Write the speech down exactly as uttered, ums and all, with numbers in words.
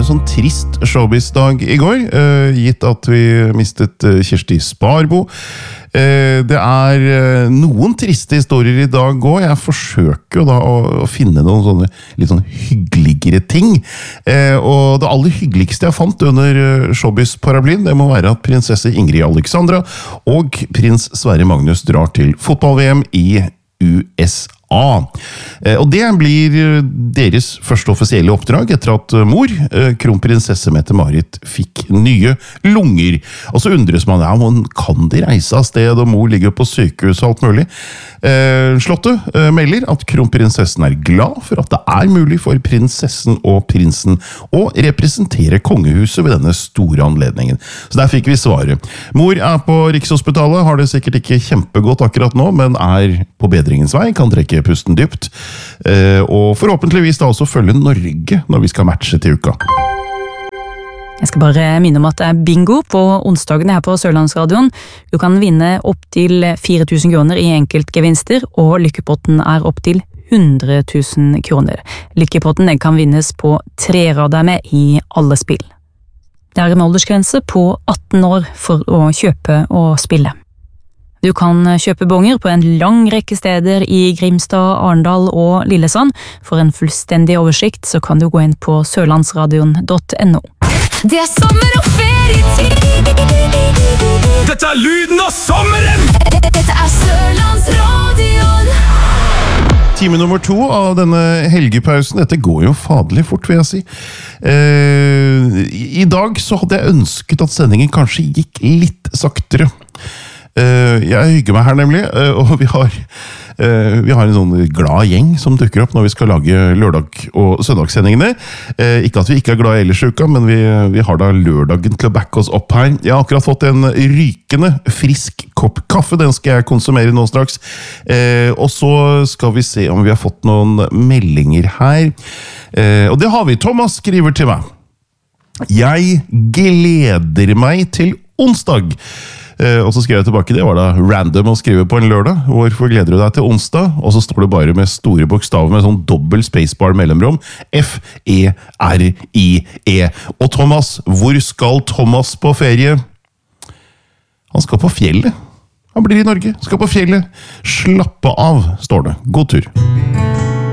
sånn trist showbiz-dag i går, uh, gitt at vi mistet uh, Kjersti Sparbo. Uh, det er uh, noen triste historier i dag også. Jeg forsøker jo da å, å finne noen sånne litt sånn hyggeligere ting. Uh, og det aller hyggeligste jeg fant under uh, showbiz-paraplyen, det må være at prinsesse Ingrid Alexandra og prins Sverre Magnus drar til fotball-V M i U S A. A. Og det blir deres første offisielle oppdrag etter at mor, kronprinsesse Mette-Marit, fikk nye lunger. Og så undres man, ja, men kan de reise av sted, og mor ligger på sykehus og alt mulig? Slottet melder at kronprinsessen er glad for at det er mulig for prinsessen og prinsen å representere kongehuset ved denne store anledningen. Så der fikk vi svaret. Mor er på Rikshospitalet, har det sikkert ikke kjempegodt akkurat nå, men er på bedringens vei, kan trekke pusten dypt, og forhåpentligvis da også følge Norge når vi skal matche til uka. Jeg skal bare minne om at det er bingo på onsdagene her på Sørlandsradioen. Du kan vinne opp til fire tusen kroner i enkeltgevinster, og lykkepotten er opp til hundre tusen kroner. Lykkepotten kan vinnes på tre rader med i alle spill. Det er en aldersgrense på atten år for å kjøpe og spille. Du kan kjøpe bonger på en lang rekke steder i Grimstad, Arendal og Lillesand. For en fullstendig oversikt så kan du gå inn på sørlandsradion punktum no. Det er sommer og ferietid. Dette er lyden av sommeren! Dette er Sørlandsradion. Time nummer to av denne helgepausen, dette går jo fadelig fort, vil jeg si. Eh, I dag så hadde jeg ønsket at sendingen kanskje gikk litt saktere. Uh, jeg hygger meg her nemlig, uh, og vi har, uh, vi har en sånn glad gjeng som dukker opp når vi skal lage lørdag- og søndagssendingene. Uh, ikke at vi ikke er glad ellers i uka, men vi, vi har da lørdagen til å backe oss opp her. Jeg har akkurat fått en rykende frisk kopp kaffe, den skal jeg konsumere nå straks. Uh, og så skal vi se om vi har fått noen meldinger her. Uh, og det har vi. Thomas skriver til meg. Jeg gleder meg til onsdag. Uh, og så skrev jeg tilbake, det var da random å skrive på en lørdag. Hvorfor gleder du deg til onsdag? Og så står det bare med store bokstaver med sånn dobbelt spacebar mellomrom. F E R I E. Og Thomas, hvor skal Thomas på ferie? Han skal på fjellet. Han blir i Norge, skal på fjellet. Slappe av, står det. God tur.